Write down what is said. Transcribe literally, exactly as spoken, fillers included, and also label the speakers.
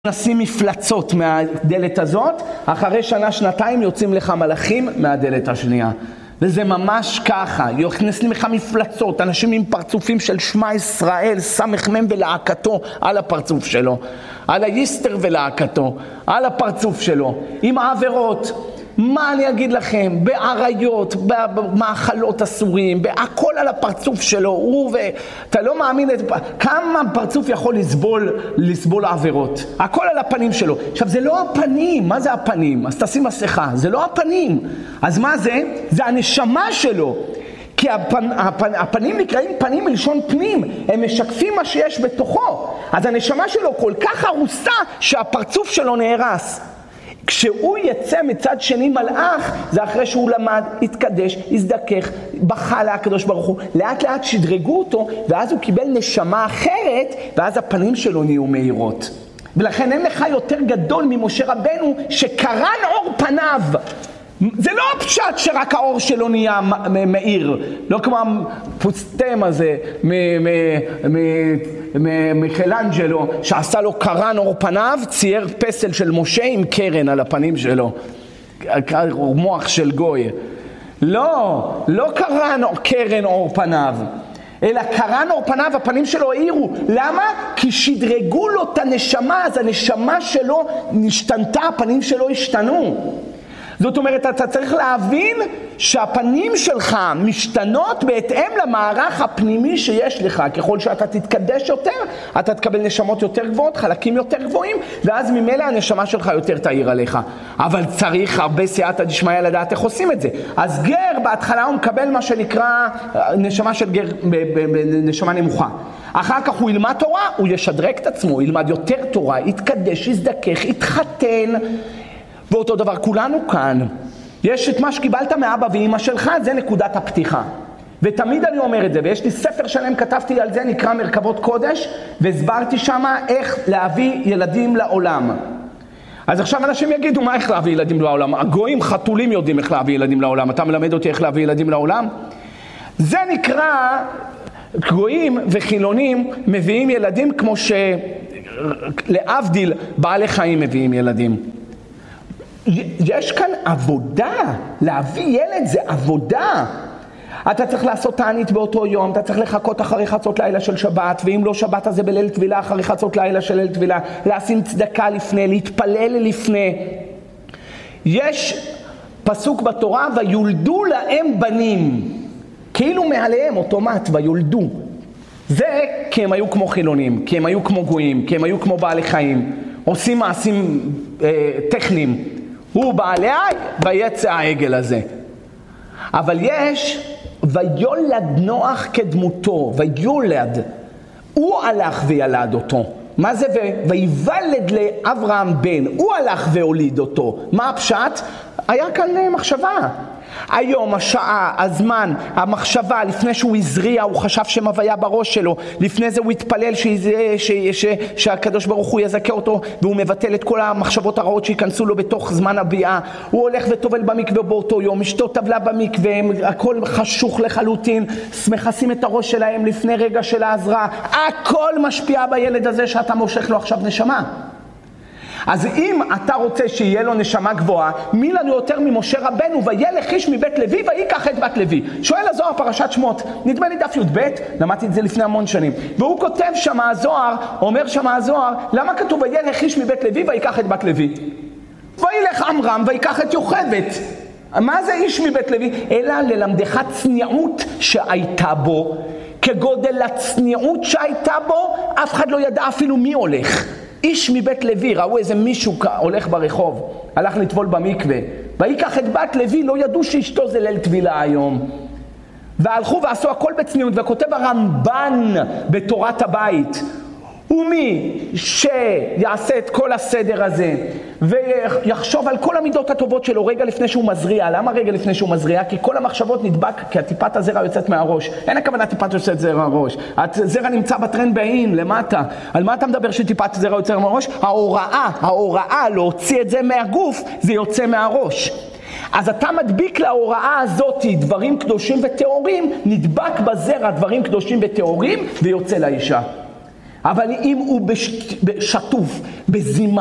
Speaker 1: נשים מפלצות מהדלת הזאת, אחרי שנה שנתיים יוצאים לך מלאכים מהדלת השנייה. וזה ממש ככה, יוכנסים לך מפלצות, אנשים עם פרצופים של שמע ישראל, סמך מם ולהקתו על הפרצוף שלו, על היסטר ולהקתו, על הפרצוף שלו, עם העבירות. מה אני אגיד לכם? בעריות, במאכלות אסורים, בהכל על הפרצוף שלו, הוא ואתה לא מאמין כמה פרצוף יכול לסבול, לסבול העבירות. הכל על הפנים שלו. עכשיו זה לא הפנים, מה זה הפנים? אז תשים מסכה, זה לא הפנים. אז מה זה? זה הנשמה שלו. כי הפנ, הפנ, הפנים נקראים פנים מלשון פנים, הם משקפים מה שיש בתוכו. אז הנשמה שלו כל כך הרוסה שהפרצוף שלו נהרס. כשהוא יצא מצד שני מלאך, זה אחרי שהוא למד, התקדש, הזדכך, בכה להקדוש ברוך הוא, לאט לאט שדרגו אותו, ואז הוא קיבל נשמה אחרת, ואז הפנים שלו נהיו מהירות. ולכן אין לך יותר גדול ממשה רבנו שקרן אור פניו. זה לא הפשט שרק האור שלו נהיה מאיר, לא כמו הפוסטם הזה ממיכלאנג'לו שעשה לו קרן אור פניו, צייר פסל של משה עם קרן על הפנים שלו, מוח של גוי. לא, לא קרן קרן אור פניו, אלא קרן אור פניו, הפנים שלו האירו. למה? כי שדרגו לו את הנשמה, אז הנשמה שלו נשתנתה, הפנים שלו השתנו. זאת אומרת, אתה צריך להבין שהפנים שלך משתנות בהתאם למערך הפנימי שיש לך. ככל שאתה תתקדש יותר, אתה תקבל נשמות יותר גבוהות, חלקים יותר גבוהים, ואז ממילא הנשמה שלך יותר תאיר עליך. אבל צריך הרבה סייעתא דשמיא לדעת איך עושים את זה. אז גר בהתחלה הוא מקבל מה שנקרא נשמה של גר, נשמה נמוכה. אחר כך הוא ילמד תורה, הוא ישדרג את עצמו, הוא ילמד יותר תורה, יתקדש, יזדכך, יתחתן. ואותו דבר כולנו כאן, יש את מה שקיבלת מאבא ואמא שלך, זה נקודת הפתיחה. ותמיד אני אומר את זה, ויש לי ספר שלם, כתבתי על זה, נקרא מרכבות קודש, והסברתי שמה איך להביא ילדים לעולם. אז עכשיו אנשים יגידו, מה איך להביא ילדים לעולם? הגויים חתולים יודעים איך להביא ילדים לעולם, אתה מלמד אותי איך להביא ילדים לעולם? זה נקרא, גויים וחילונים מביאים ילדים כמו שלהבדיל בעלי חיים מביאים ילדים. יש כאן עבודה, להביא ילד זה עבודה. אתה צריך לעשות תענית באותו יום, אתה צריך לחכות אחרי חצות לילה של שבת, ואם לא שבת אז זה בליל תבילה, אחרי חצות לילה של ליל תבילה, לשים צדקה לפני, להתפלל לפני. יש פסוק בתורה, ויולדו להם בנים, כאילו מעליהם אוטומט, ויולדו. זה כי הם היו כמו חילונים, כי הם היו כמו גויים, כי הם היו כמו בעלי חיים, עושים מעשים אה, טכניים. הוא בעלי, ויצא העגל הזה. אבל יש, ויולד נוח כדמותו, ויולד. הוא הלך וילד אותו. מה זה? ויוולד לאברהם בן. הוא הלך והוליד אותו. מה הפשט? היה כאן מחשבה. היום, השעה, הזמן, המחשבה, לפני שהוא הזריע, הוא חשב שמוויה בראש שלו, לפני זה הוא התפלל שזה, ש, ש, שהקדוש ברוך הוא יזכה אותו, והוא מבטל את כל המחשבות הרעות שיכנסו לו בתוך זמן הביאה. הוא הולך וטובל במקווה באותו יום, אשתו טבלה במקווה, הכל חשוך לחלוטין, מכסים את הראש שלהם לפני רגע של העזרה, הכל משפיע בילד הזה שאתה מושך לו עכשיו נשמה. אז אם אתה רוצה שיהיה לו נשמה גבוהה, מי לנו יותר ממשה רבנו, וילך איש מבית לוי ויקח את בת לוי. שואל הזוהר פרשת שמות, נדמה לי דף י"ב, למדתי את זה לפני המון שנים, והוא כותב שמה הזוהר, אומר שמה הזוהר, למה כתוב וילך איש מבית לוי ויקח את בת לוי? וילך עמרם ויקח את יוכבד. מה זה איש מבית לוי? אלא ללמדך צניעות שהייתה בו, כגודל הצניעות שהייתה בו, אף אחד לא ידע אפילו מי הולך. איש מבית לוי, ראו איזה מישהו הולך ברחוב, הלך לטבול במקווה, ויקח את בת לוי, לא ידעו שאשתו זה ליל טבילה היום. והלכו ועשו הכל בצניעות, וכותב הרמב"ן בתורת הבית, ומי שיעשה את כל הסדר הזה, ויחשוב על כל המידות הטובות שלו רגע לפני שהוא מזריע. למה רגע לפני שהוא מזריע? כי כל המחשבות נדבק, כי הטיפת הזרע יוצאת מהראש. אין הכוונה טיפת יוצאת זרע מהראש. הזרע נמצא בטרן בעין, למטה. על מה אתה מדבר שטיפת זרע יוצא מהראש? ההוראה, ההוראה להוציא את זה מהגוף, זה יוצא מהראש. אז אתה מדביק להוראה הזאת דברים קדושים וטהורים, נדבק בזרע דברים קדושים וטהורים, ויוצא לאישה. אבל אם הוא בש... שטוף, בזימה,